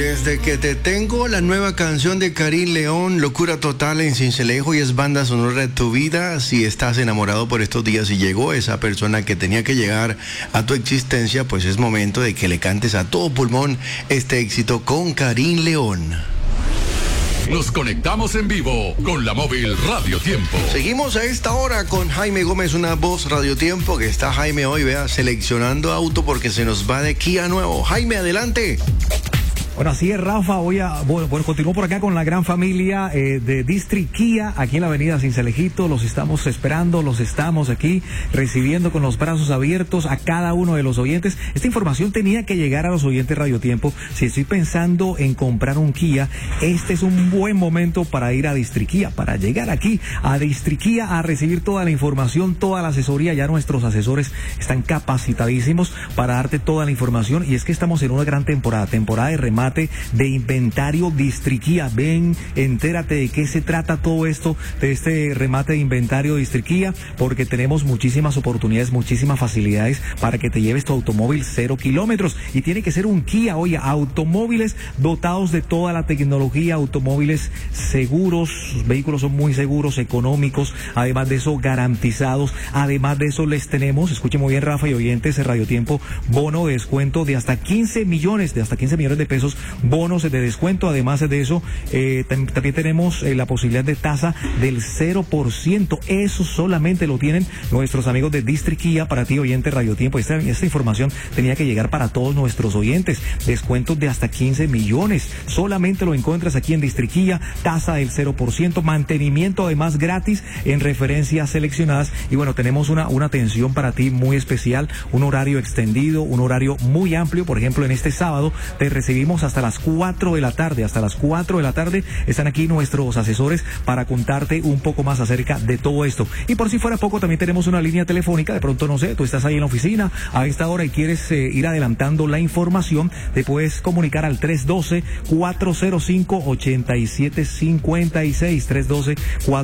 Desde que te tengo, la nueva canción de Karim León, Locura Total en Sincelejo, y es banda sonora de tu vida. Si estás enamorado por estos días y llegó esa persona que tenía que llegar a tu existencia, pues es momento de que le cantes a todo pulmón este éxito con Karim León. Nos conectamos en vivo con la móvil Radio Tiempo. Seguimos a esta hora con Jaime Gómez, una voz Radio Tiempo, que está Jaime hoy, vea, seleccionando auto porque se nos va de Kia nuevo. Jaime, adelante. Bueno, así es, Rafa. Bueno, continúo por acá con la gran familia de District Kia, aquí en la avenida Cincelejito. Los estamos esperando, los estamos aquí recibiendo con los brazos abiertos a cada uno de los oyentes. Esta información tenía que llegar a los oyentes Radio Tiempo. Si estoy pensando en comprar un Kia, este es un buen momento para ir a District Kia, para llegar aquí a District Kia a recibir toda la información, toda la asesoría. Ya nuestros asesores están capacitadísimos para darte toda la información, y es que estamos en una gran temporada de remate de inventario District Kia. Ven, entérate de qué se trata todo esto, de este remate de inventario District Kia, porque tenemos muchísimas oportunidades, muchísimas facilidades para que te lleves tu automóvil 0 kilómetros, y tiene que ser un Kia. Oye, automóviles dotados de toda la tecnología, automóviles seguros, sus vehículos son muy seguros, económicos, además de eso garantizados. Además de eso les tenemos, escuchen muy bien, Rafa y oyentes de Radio Tiempo, bono de descuento de hasta 15 millones de pesos, bonos de descuento. Además de eso, también tenemos la posibilidad de tasa del 0%. Eso solamente lo tienen nuestros amigos de District Kia para ti, oyente Radio Tiempo. Esta información tenía que llegar para todos nuestros oyentes. Descuentos de hasta 15 millones. Solamente lo encuentras aquí en District Kia. Tasa del 0%. Mantenimiento además gratis en referencias seleccionadas. Y bueno, tenemos una atención para ti muy especial. Un horario extendido, un horario muy amplio. Por ejemplo, en este sábado te recibimos hasta las 4 de la tarde. Hasta las 4 de la tarde están aquí nuestros asesores para contarte un poco más acerca de todo esto. Y por si fuera poco, también tenemos una línea telefónica. De pronto, no sé, tú estás ahí en la oficina a esta hora y quieres ir adelantando la información, te puedes comunicar al 312-405-8756.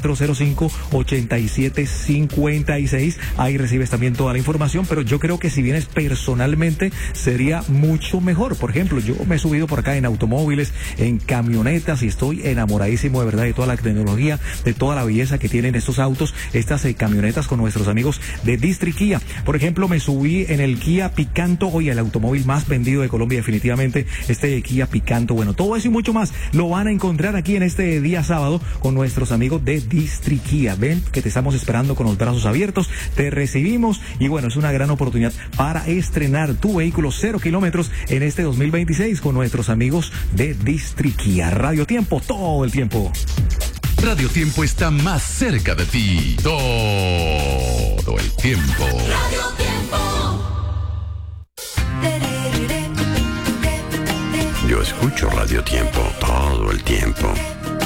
312-405-8756. Ahí recibes también toda la información, pero yo creo que si vienes personalmente sería mucho mejor. Por ejemplo, yo me he subido por acá en automóviles, en camionetas, y estoy enamoradísimo de verdad de toda la tecnología, de toda la belleza que tienen estos autos, estas camionetas con nuestros amigos de District Kia. Por ejemplo, me subí en el Kia Picanto, hoy el automóvil más vendido de Colombia, definitivamente este Kia Picanto. Bueno, todo eso y mucho más lo van a encontrar aquí en este día sábado con nuestros amigos de District Kia. Ven que te estamos esperando con los brazos abiertos, te recibimos, y bueno, es una gran oportunidad para estrenar tu vehículo 0 kilómetros en este 2026 con nuestros amigos de District Kia. Radio Tiempo, todo el tiempo. Radio Tiempo está más cerca de ti todo el tiempo. Radio Tiempo. Yo escucho Radio Tiempo todo el tiempo.